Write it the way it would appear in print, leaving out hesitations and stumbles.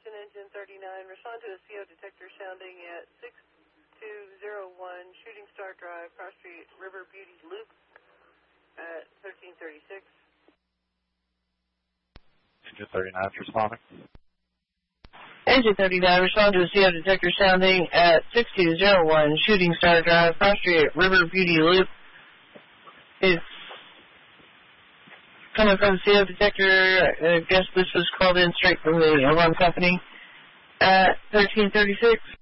Houston, engine 39. Respond to a CO detector sounding at 6201 Shooting Star Drive, Cross Street, River Beauty Loop at 1336. Engine 39 is responding. Engine 39, respond to a CO detector sounding at 6201 Shooting Star Drive, Cross Street, River Beauty Loop. It's coming from the CO detector. I guess this was called in straight from the alarm company at 1336.